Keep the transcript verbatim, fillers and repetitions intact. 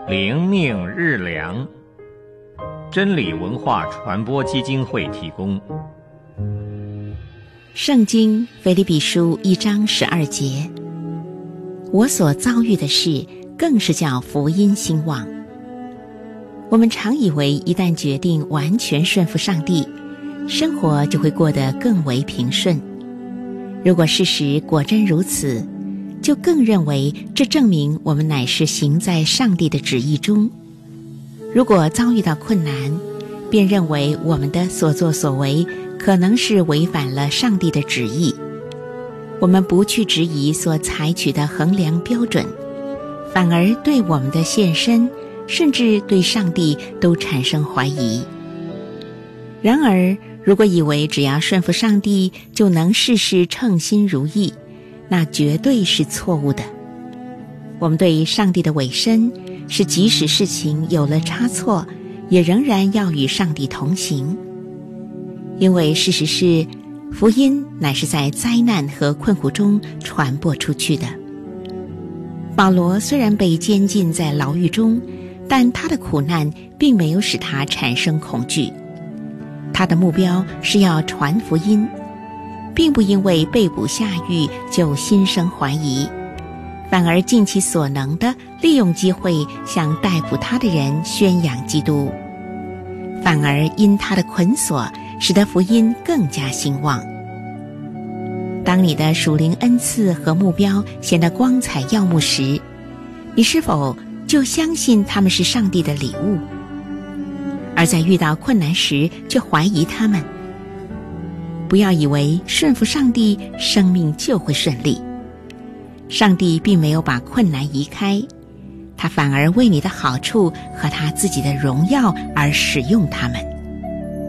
灵命日粮，真理文化传播基金会提供。 圣经腓立比书一章十二节，我所遭遇的事，更是叫福音兴旺。我们常以为一旦决定完全顺服上帝，生活就会过得更为平顺。如果事实果真如此，就更认为这证明我们乃是行在上帝的旨意中。如果遭遇到困难，便认为我们的所作所为可能是违反了上帝的旨意。我们不去质疑所采取的衡量标准，反而对我们的献身，甚至对上帝都产生怀疑。然而，如果以为只要顺服上帝就能事事称心如意，那绝对是错误的。我们对上帝的委身是即使事情有了差错，也仍然要与上帝同行。因为事实是，福音乃是在灾难和困苦中传播出去的。保罗虽然被监禁在牢狱中，但他的苦难并没有使他产生恐惧。他的目标是要传福音，并不因为被捕下狱就心生怀疑，反而尽其所能地利用机会向逮捕他的人宣扬基督，反而因他的捆锁，使得福音更加兴旺。当你的属灵恩赐和目标显得光彩耀目时，你是否就相信他们是上帝的礼物，而在遇到困难时却怀疑他们？不要以为顺服上帝，生命就会顺利。上帝并没有把困难移开，他反而为你的好处和他自己的荣耀而使用他们。